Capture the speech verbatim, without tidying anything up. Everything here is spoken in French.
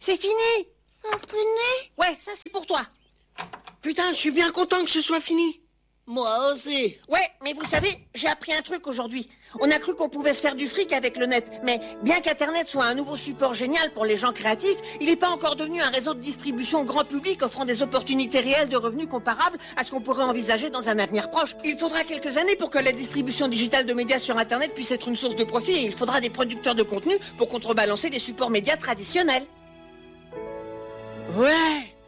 C'est fini. Ça finit? Ouais, ça c'est pour toi. Putain, je suis bien content que ce soit fini. Moi aussi. Ouais, mais vous savez, j'ai appris un truc aujourd'hui. On a cru qu'on pouvait se faire du fric avec le net, mais bien qu'Internet soit un nouveau support génial pour les gens créatifs, il n'est pas encore devenu un réseau de distribution grand public offrant des opportunités réelles de revenus comparables à ce qu'on pourrait envisager dans un avenir proche. Il faudra quelques années pour que la distribution digitale de médias sur Internet puisse être une source de profit et il faudra des producteurs de contenu pour contrebalancer des supports médias traditionnels. Ouais.